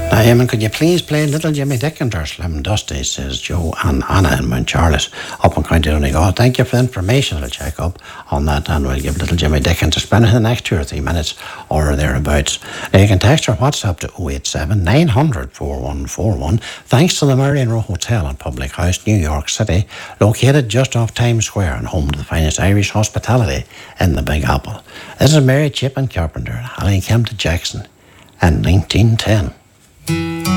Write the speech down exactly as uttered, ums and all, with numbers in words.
Now, Eamon, could you please play Little Jimmy Dickens or Slim Dusty, says Joe and Anna in Mount Charlotte up in County Donegal. Thank you for the information. I'll check up on that and we'll give Little Jimmy Dickens a spin in the next two or three minutes or thereabouts. Now, you can text or WhatsApp to oh eight seven, nine hundred, four one four one. Thanks to the Marion Row Hotel and Public House, New York City, located just off Times Square and home to the finest Irish hospitality in the Big Apple. This is Mary Chapin Carpenter and Hallie Kempton Jackson in nineteen ten.